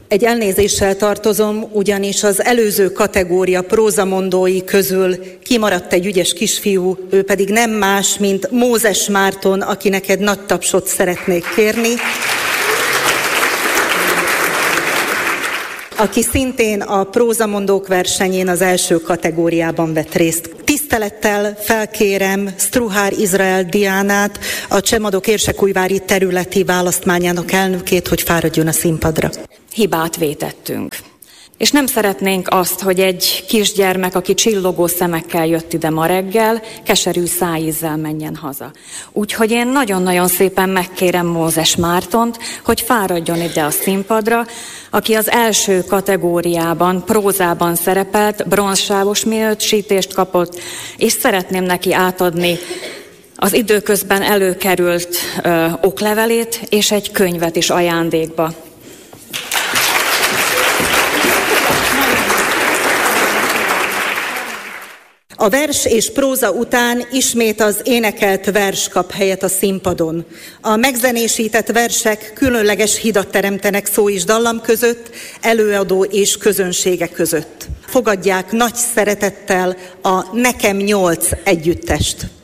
Egy elnézéssel tartozom, ugyanis az előző kategória prózamondói közül kimaradt egy ügyes kisfiú, ő pedig nem más, mint Mózes Márton, aki neked nagy tapsot szeretnék kérni, aki szintén a prózamondók versenyén az első kategóriában vett részt. Tisztelettel felkérem Struhár Izrael Diánát, a Csemadok-Érsekújvári területi választmányának elnökét, hogy fáradjon a színpadra. Hibát vétettünk. És nem szeretnénk azt, hogy egy kisgyermek, aki csillogó szemekkel jött ide ma reggel, keserű szájízzel menjen haza. Úgyhogy én nagyon-nagyon szépen megkérem Mózes Mártont, hogy fáradjon ide a színpadra, aki az első kategóriában, prózában szerepelt, bronzsávos minősítést kapott, és szeretném neki átadni az időközben előkerült oklevelét, és egy könyvet is ajándékba. A vers és próza után ismét az énekelt vers kap helyet a színpadon. A megzenésített versek különleges hidat teremtenek szó és dallam között, előadó és közönsége között. Fogadják nagy szeretettel a Nekem 8 együttest.